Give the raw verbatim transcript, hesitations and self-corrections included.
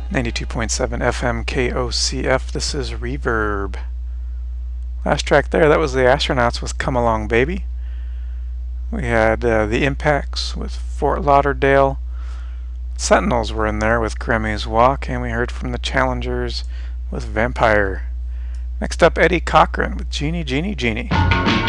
ninety-two point seven F M K O C F, this is Reverb. Last track there, that was the Astronauts with Come Along Baby. We had uh, the Impacts with Fort Lauderdale. Sentinels were in there with Grammy's Walk, and we heard from the Challengers with Vampire. Next up, Eddie Cochran with Genie, Genie, Genie.